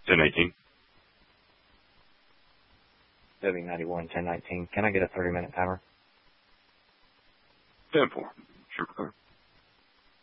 10:18. W91 1019. Can I get a 30-minute timer? 10-4. Sure, clear.